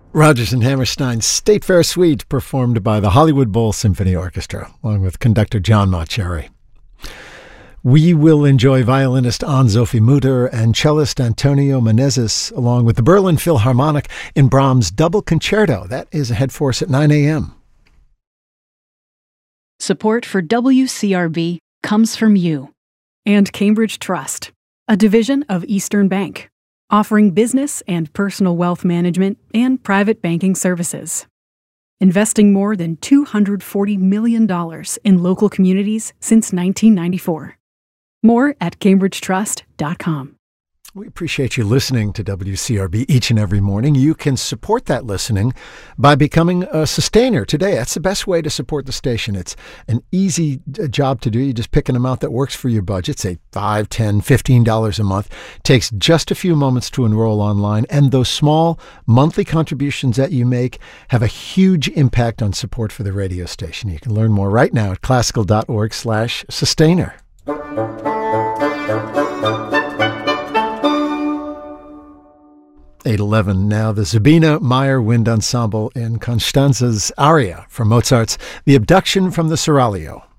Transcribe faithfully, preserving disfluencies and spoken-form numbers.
Rodgers and Hammerstein's State Fair Suite, performed by the Hollywood Bowl Symphony Orchestra, along with conductor John Mauceri. We will enjoy violinist Anne-Sophie Mutter and cellist Antonio Menezes, along with the Berlin Philharmonic in Brahms' Double Concerto. That is ahead for us at nine a.m. Support for W C R B comes from you and Cambridge Trust, a division of Eastern Bank, offering business and personal wealth management and private banking services. Investing more than two hundred forty million dollars in local communities since nineteen ninety-four. More at cambridge trust dot com. We appreciate you listening to W C R B each and every morning. You can support that listening by becoming a sustainer today. That's the best way to support the station. It's an easy job to do. You just pick an amount that works for your budget, say five, ten, fifteen dollars a month. It takes just a few moments to enroll online, and those small monthly contributions that you make have a huge impact on support for the radio station. You can learn more right now at classical.org slash sustainer. eight eleven now, the Sabina Meyer Wind Ensemble in Constanza's aria from Mozart's The Abduction from the Seraglio.